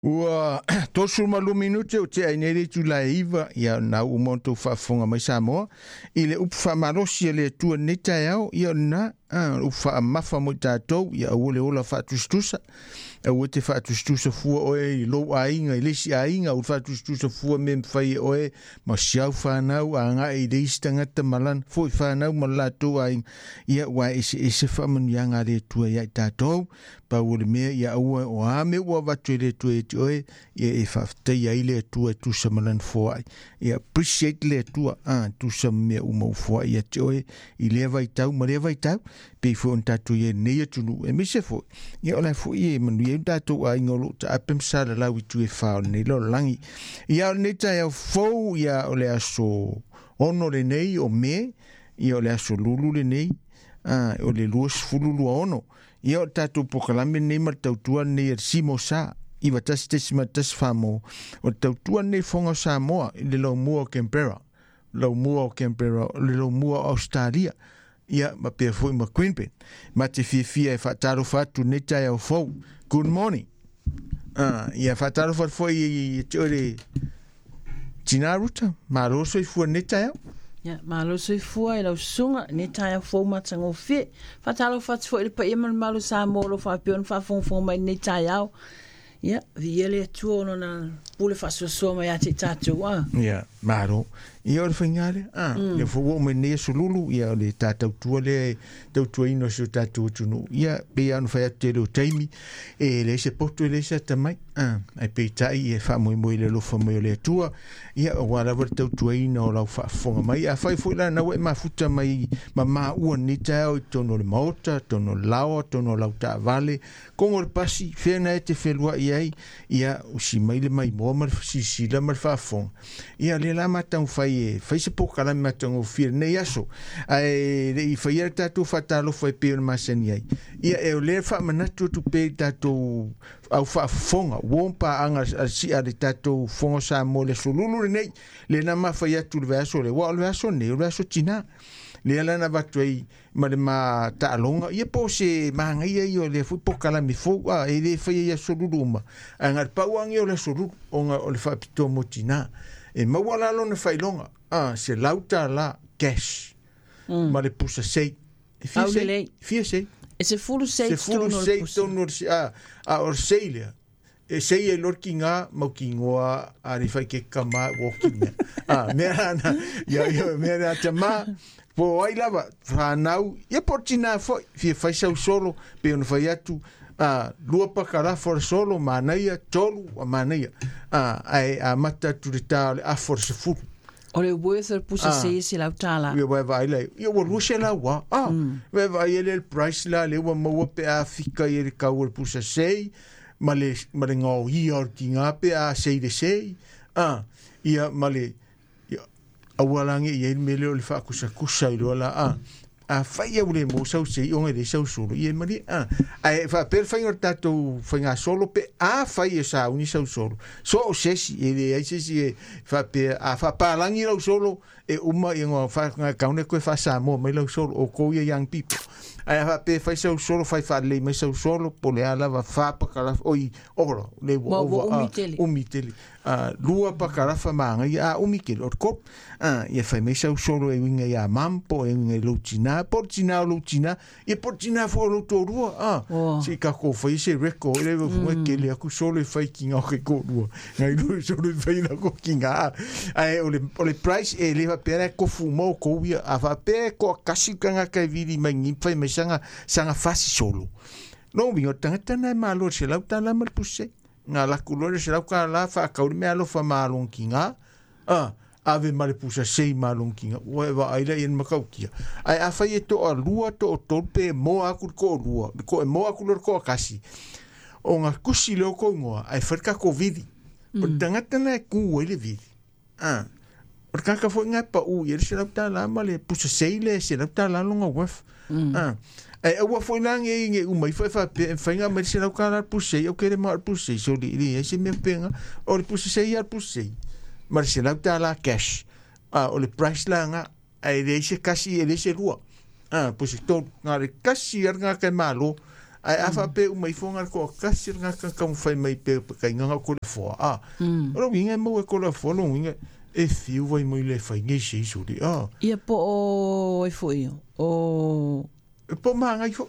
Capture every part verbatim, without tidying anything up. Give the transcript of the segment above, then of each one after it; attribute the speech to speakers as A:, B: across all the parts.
A: Ua tosu malu minute o te ainere tu la iwa ia na u monto whaafonga mai Samoa i le upu whaamarosi e le tua neta eau ia na uh, upu whaamafa mo tātou ia ua le ola whaatustusa ua te whaatustusa fua oe i lo a inga i lesi a inga u whaatustusa fua me mwhai oe ma siau whanau a ngā i reisi tangata malan fo i whanau ma lato a inga ia ua ese ese whamanu ia ngā le tua ia i tātou pa ua le mea ia ua o ame ua watu e le tua e oe ia e whaftai ai le tua tu sa malan fo ai ia appreciate le tua ah tu sa mea uma fo ia te oe i le vai tau ma le vai tau pe fo on tatu ia nei tu nu e mise fo ia ola fo ia manu ia tatu ai ngolo ta apem sala la wi tu e fa nei lo langi ia ne ta ia fo ia ole aso ono le nei o me ia ole aso lulu le nei ah ole luas fululu ono ia tatu pokalame nei ma tau tua nei simo sa iwa tasi tesi ma tasi whamo o tau tua nei whonga Samoa i le lau mua o Canberra lau mua o Canberra le lau mua o Australia ia ma pia fui ma Queensland ma te fia fia e whaataro whatu nei tai au fau good morning uh, ia whaataro whatu fui i te ore tina ruta ma roso i fua nei tai au
B: Ya, malo soi fua i lau sunga, ne tai au fau matango fie. Whatalo whatu fua i le pa iman malo sa molo whapion whafonfong mai ne tai au. Ya, vi ele tua ono na pule whasosua mai ati tātou a.
A: Ya, maro. Ia ore whaingare, ah, ia fua me nea solulu, ia ole tātou tua le, tau tua ino so tātou tunu. Ia, pe anu whai atu te reo taimi, e le se poto e le se tamai, ah, ai pe tai e wha moi moi le lofa moi o le tua, ia o wala wara tau tua ino o lau whaafonga mai, a whai fui la na we ma futa mai, ma maa ua ni tau i tono le maota, tono lawa, tono lau ta vale, kongo le pasi, whena e te whelua i ai, ia usi mai le mai moa mar si si la mar whaafonga. Ia le la matang whai e fai se po kala matango fir nei aso ai le i fai tatu fatalo foi pe ma seni ai ia e le fa manatu tu pe tatu au fa fonga wompa anga si a tatu fonga sa mo le solulu nei le na ma fai atu le aso le wa le aso ne le aso tina le ala na batui ma le ma ta longa ia po se manga ia io le fu po kala mi fu a e le fai ia solulu ma anga pa wangi o le solulu onga o le fa pito motina e mawala lo na failonga ah se lauta la cash mm. ma le pusa sei
B: fia sei
A: fia sei
B: e se fulu sei
A: se fulu sei tono ah a orselia e sei e lorkinga maukingoa a ri fai ke kama walking ah mera na ya ya mera tama po ai lava fanau e portina foi fia fai sau solo pe on fai atu ah lua pakara for solo manaia tolu manaia ah ai a mata turita a for se fu
B: ole worth pusa se se la tala
A: we vai vai le yo wo se la wa ah we vai ele el price la le wo mo pe a fika e ka wo pusa se male male ngo i ortinga pe a se de se ah ia male awalangi ye mele o le fa kusa kusa i rola ah a fai e ule mo sau se o ngere sau solo i e mari ah ai fa per fai o tato fai nga solo pe a fai e sa uni sau solo so o sesi e le ai sesi e fa pe a fa palangi lau solo e uma i ngo fa nga kaune koe fa sa mo mai lau solo o ko ia young people ai fa pe fai sau solo fai fa le mai sau solo po le ala va fa pa kala oi oro le wo umiteli a lua pa kala fa manga ia umiteli o ko ah ia fai mai sau solo e winga ia mampo e winga lutina portina lutina e portina fo lo torua ah si ka ko fai se reko le vo ke le aku solo e fai kinga ke ko lua ngai lu solo e fai na ko kinga ai o le o le price e le va pera ko fumo ko ia a va pe ko kasi kanga ka vidi mai ngi fai mai sanga sanga fasi solo no vi o tanga tana malo se la tala mal puse nga la kulore se la ka la fa ka me alo fa malo kinga ah ave male pusa sei malonkinga wa aila in makaukia ai afa ye to alua to tolpe mo aku ko lua ko mo aku ko kasi o nga kusi lo ko ngoa ai ferka covid o tangata na ku ele vidi ah o ka fo nga pa u ye se la la male pusa sei le se la la longa wef ah ai o fo lang e nge u mai fa fa fa nga me se la ka la pusa o kere ma pusa so li li se me penga o pusa sei al pusa mar se lau la cash ah o le price la nga ai le se kasi e le se rua ah pues to nga le kasi er nga ke malo ai afa pe u mai fonga ko kasi nga ka ka fai mai pe ka nga ko le fo a ro winga mo ko le fo lo winga e fiu vai mo le fai nge si so di a
B: ia po o e fo io o
A: po manga i fo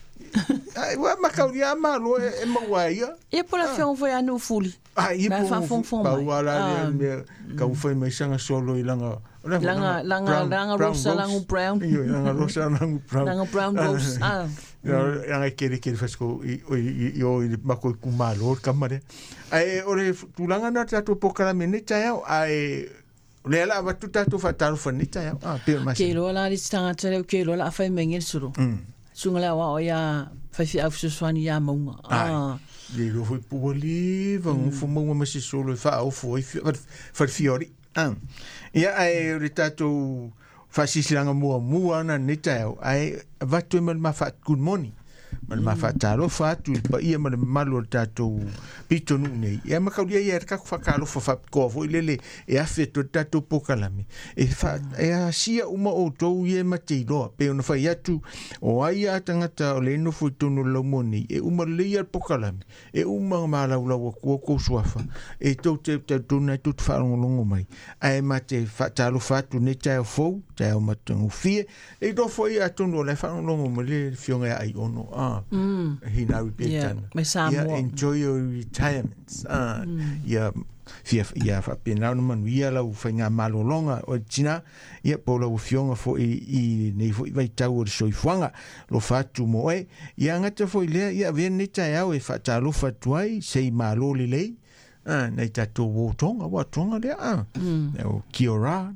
A: ai wa ma ka ria ma lo e ma wa ia
B: ia po la fion foi anu fuli
A: ai
B: ma
A: po
B: fa fon fon
A: pa
B: mai
A: wala le ka fai mai sanga solo i langa
B: langa langa langa rosa langa brown
A: io langa rosa langa brown
B: langa brown rose ah
A: langa kere kere fasco i io i ma ko ku malo kamare ai ore tu langa na tato pokala menita ya ai le la va tuta tu fatal fanita ya ah pe ma
B: ke lo la distanga tele ke lo la fa mengel suru sunga la wa ya fa fi af so swani ya mo ah
A: le lo foi poli va un fumo ma si solo fa au foi fa fiori ah ia ai ritato fasisilanga mua mua na nita ai va tu ma fa good morning man ma fa talo fa tu pa ia ma malo tato pitonu nei ia ma kaudia ia ka fa kalo fa fa ko vo lele e afeto tato pokalami e fa e sia uma o to ia ma te lo pe ona fa ia tu o ai atanga ta o le no fu tonu lo moni e uma le ia pokalami e uma ma la la ko ko swafa e to te te tona tu fa longo mai ai ma te fa talo fa tu ne ta fo ta o ma tu fie e do fo ia tonu le fa longo mo le fionga ai ono ah
B: mm
A: hina repetan
B: yeah,
A: yeah, enjoy your retirements ah mm. yeah fia ia fa pena no man ia la ufinga malolonga o tina ia polo fionga fo i i nei fo vai tau o soifuanga lo fatu mo e ia ngata fo ile ia ven nita ia e fa talo fatuai sei malo lele ah nei tato wo tonga wa tonga le ah
B: mm.
A: o kiora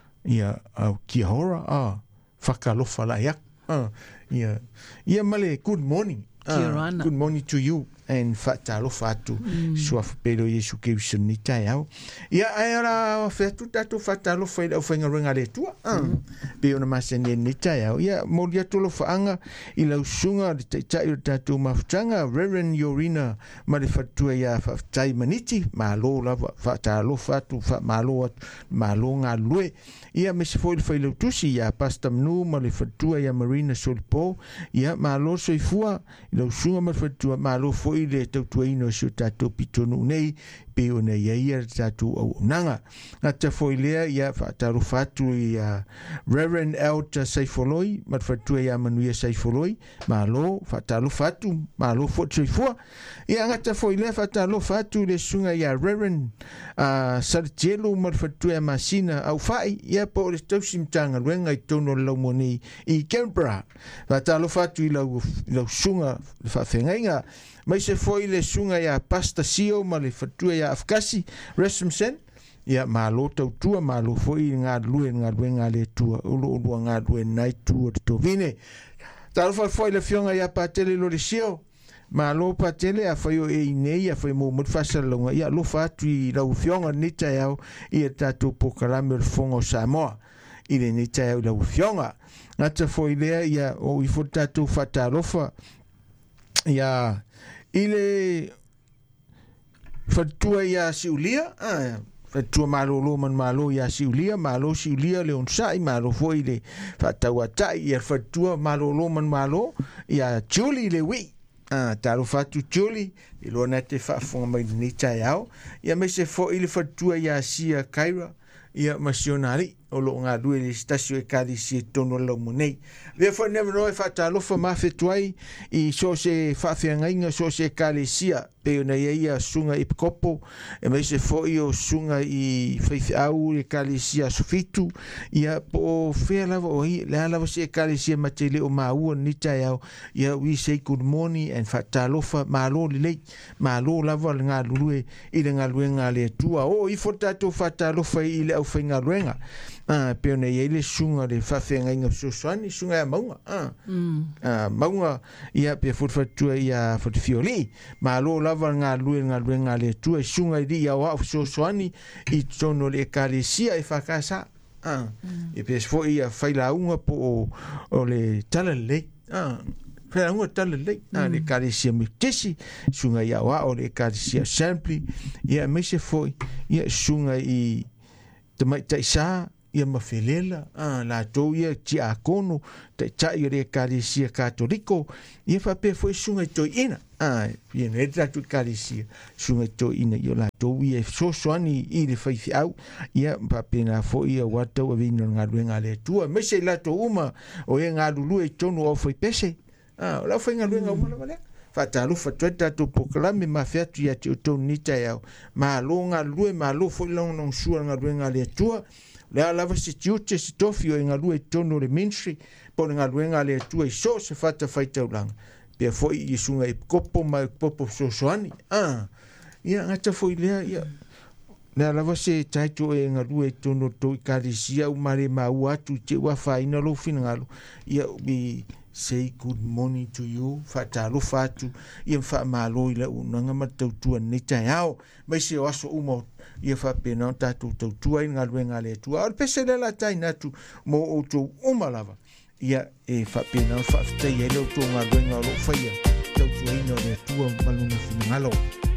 A: ia o kihora ah fakalofa la ia ah yeah yeah male good morning uh, good morning to you and fatalo fatu mm. sua pelo yesu ke sunita yao ya era fetu tatu fatalo foi o fenga ringa le tua um be ona masene nita yao ya molia tolo faanga ila usunga de tai tatu mafutanga Reverend Yorina male fatu ya fatai maniti malo la fatalo fatu fa malo malo nga lue ia me se foi foi le tusi ya pasta mnu male fatu ya Marina Solpo ya malo soifua ila usunga male fatu malo foi le tau ino so tato pitonu nei pe ona ia ia tato au nanga na te foi lea ia whaataru fatu ia Reverend Elta Saifoloi mat fatu ia manuia Saifoloi ma lo whaataru fatu ma lo fotu fua ia ngata foi lea whaataru fatu le sunga ia Reverend uh, Sartielo mat fatu ia masina au fai ia po le tau simtanga ruenga i tono laumoni i Canberra whaataru fatu i lau, lau sunga whawhengainga mai se foi le sunga ia pasta sio ma le fatua ia afkasi Resumsen ia malo tau tua malo foi ngā lue ngā lue ngā le tua ulo ulo ngā lue nai tua to vine talo fa foi le fionga ia patele lo le sio malo patele a foi o e nei a foi mo mo fasalonga ia lo fatu i lau fionga nita iau ia tatu pokalame le fongo Samoa i le nita iau lau fionga ngata foi lea ia o i fo tatu fatalofa ia ile fatua ia siulia ah fatua malo lo man malo ia siulia malo siulia le onsai malo foi le fatau atai ia fatua malo lo man malo ia Julie le wi ah talo fatu Julie i lo na te fa fonga mai ni tai au ia me se foi le fatua ia sia Kaira ia masionari o lo ngā due le stasio e kari si tono lau monei. Therefore, never know if I ta lofa mawhetuai i so se whawhiangainga so se kari sia pe ona ia ia sunga i pikopo e mai se fo i o sunga i whaifi au le kari sia sofitu ia po whea lava o hi le lava se kari sia matele o maua nita iau ia we say good morning and whata lofa malo li lei malo lava le ngā lulue i le ngā luenga le tua o i fotato whata lofa i le au whainga luenga ah pe ona ia le sunga le whawhiangainga sosoani sunga ia maunga ah
B: mm.
A: ah maunga ia pe fotatua ia fotafioli malo lava ngā lue ngā lue ngā le tua sunga i ria o au sosoani i tono le kalesia e whakasa ah mm. e pe fo ia whailaunga po o, o le talalei ah whailaunga talalei ah mm. le kalesia mitesi sunga ia o au le kalesia sampli ia me se fo ia sunga i te mai taisa ia mafelela a la to ia ti akono te tai re kalesia katoliko ia fa pe foi sunga to ina a ia ne tra tu kalesia sunga to ina ia la to ia so soani i le fai au ia pa pena fo ia wata wa vino nga luenga le tua me se la to uma o ia nga lulu e tonu o foi pese a la foi nga luenga uma la fatalu fatweta to proclame ma fiatu ia ti to nita ia ma longa lue ma lo foi long non sua nga luenga le tua le lava se tiute se tofio e ngalue tono le ministry po nga luenga le tua i so se fata faita ulanga pe foi i sunga i kopo ma popo so soani ah ia ngata foi le ia le lava se taito e ngalue tono to ikarisia u mare ma uatu te wa faina lo finalo ia bi say good morning to you fatalo fatu ia fa malo ile unanga matautua nita yao mai se waso umo ia fa pena tatu tautua inga luenga le tua al pesele la taina tu mo auto umalava ia e fa pena fa te yelo to nga luenga lo fa ia tautua ina le tua malunga finalo